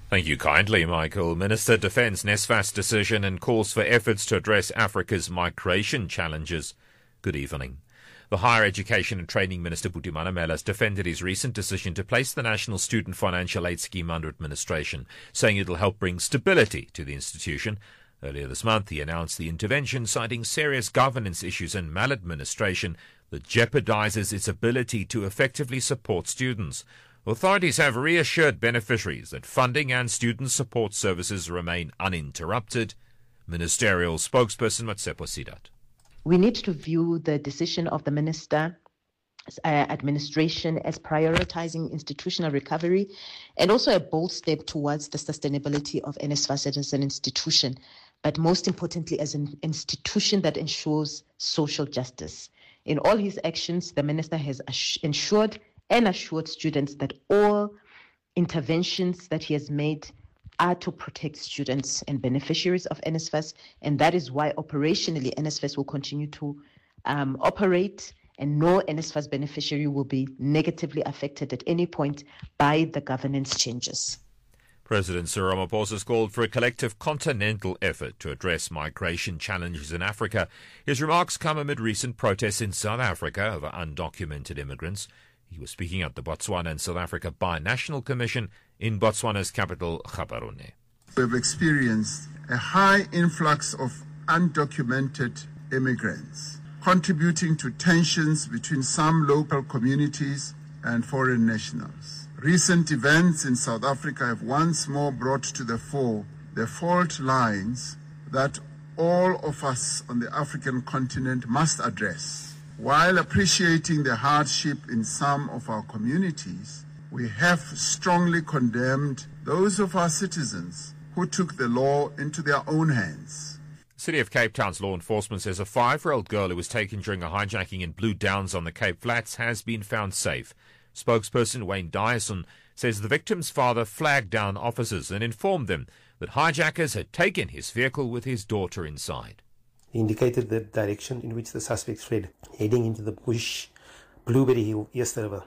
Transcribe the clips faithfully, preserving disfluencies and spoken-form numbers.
Thank you kindly, Michael. Minister defends NSFAS decision and calls for efforts to address Africa's migration challenges. Good evening. The Higher Education and Training Minister Buti Manamela has defended his recent decision to place the National Student Financial Aid Scheme under administration, saying it will help bring stability to the institution. Earlier this month, he announced the intervention, citing serious governance issues and maladministration that jeopardizes its ability to effectively support students. Authorities have reassured beneficiaries that funding and student support services remain uninterrupted. Ministerial spokesperson Matsepo Sidat. We need to view the decision of the minister uh, administration as prioritizing institutional recovery and also a bold step towards the sustainability of NSFAS as an institution, but most importantly as an institution that ensures social justice. In all his actions, the minister has ensured and assured students that all interventions that he has made are to protect students and beneficiaries of NSFAS, and that is why operationally NSFAS will continue to um, operate, and no NSFAS beneficiary will be negatively affected at any point by the governance changes. President Cyril Ramaphosa has called for a collective continental effort to address migration challenges in Africa. His remarks come amid recent protests in South Africa over undocumented immigrants. He was speaking at the Botswana and South Africa Binational Commission in Botswana's capital, Gaborone. We have experienced a high influx of undocumented immigrants, contributing to tensions between some local communities and foreign nationals. Recent events in South Africa have once more brought to the fore the fault lines that all of us on the African continent must address. While appreciating the hardship in some of our communities, we have strongly condemned those of our citizens who took the law into their own hands. City of Cape Town's law enforcement says a five-year-old girl who was taken during a hijacking in Blue Downs on the Cape Flats has been found safe. Spokesperson Wayne Dyson says the victim's father flagged down officers and informed them that hijackers had taken his vehicle with his daughter inside. He indicated the direction in which the suspects fled, heading into the bush, Blueberry Hill, East River.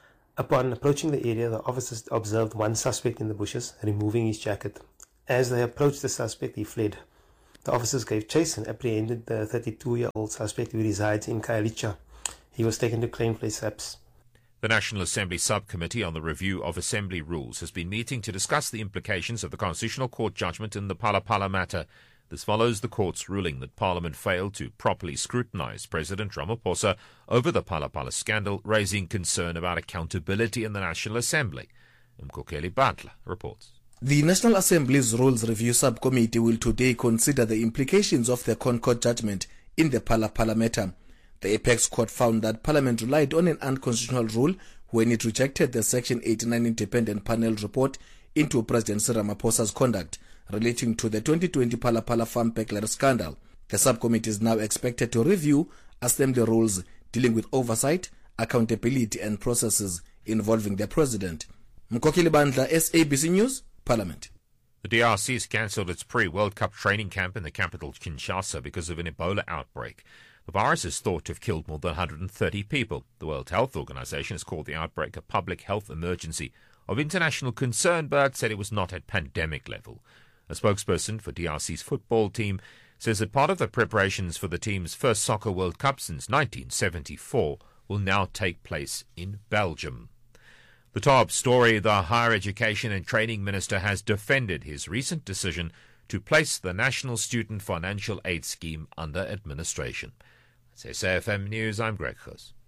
Upon approaching the area, the officers observed one suspect in the bushes, removing his jacket. As they approached the suspect, he fled. The officers gave chase and apprehended the thirty-two-year-old suspect who resides in Khayelitsha. He was taken to Claimvlei S A P S. The National Assembly Subcommittee on the Review of Assembly Rules has been meeting to discuss the implications of the Constitutional Court judgment in the Phala Phala matter. This follows the court's ruling that Parliament failed to properly scrutinise President Ramaphosa over the Phala Phala scandal, raising concern about accountability in the National Assembly. Mkokeli Butler reports. The National Assembly's Rules Review Subcommittee will today consider the implications of the ConCourt judgment in the Phala Phala matter. The Apex Court found that Parliament relied on an unconstitutional rule when it rejected the Section eighty-nine Independent Panel report into President Cyril Ramaphosa's conduct relating to the twenty twenty Phala Phala farm burglary scandal. The subcommittee is now expected to review assembly rules dealing with oversight, accountability and processes involving the president. Mkokeli Bandla, S A B C News, Parliament. The D R C has cancelled its pre-World Cup training camp in the capital Kinshasa because of an Ebola outbreak. The virus is thought to have killed more than one hundred thirty people. The World Health Organization has called the outbreak a public health emergency of international concern, but said it was not at pandemic level. A spokesperson for D R C's football team says that part of the preparations for the team's first Soccer World Cup since nineteen seventy-four will now take place in Belgium. The top story, the Higher Education and Training Minister has defended his recent decision to place the National Student Financial Aid Scheme under administration. That's S A F M News, I'm Greg Hus.